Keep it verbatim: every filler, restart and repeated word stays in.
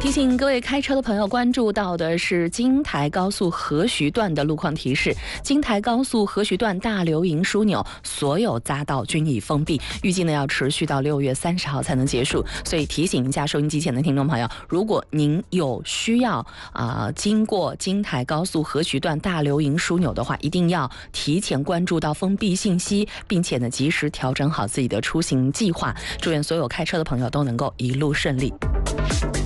提醒各位开车的朋友，关注到的是京台高速河徐段的路况提示。京台高速河徐段大流营枢纽所有匝道均已封闭，预计呢要持续到六月三十号才能结束。所以提醒一下收音机前的听众朋友，如果您有需要啊、呃、经过京台高速河徐段大流营枢纽的话，一定要提前关注到封闭信息，并且呢及时调整好自己的出行计划。祝愿所有开车的朋友都能够一路顺利。